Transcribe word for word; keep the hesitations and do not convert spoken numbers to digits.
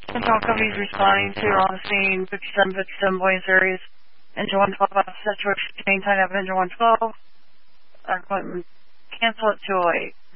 Central companies responding to on the scene fifty-seven fifty-seven Buenos Aires. Engine one twelve set to explain time of engine one twelve. Our appointment cancel at two oh eight.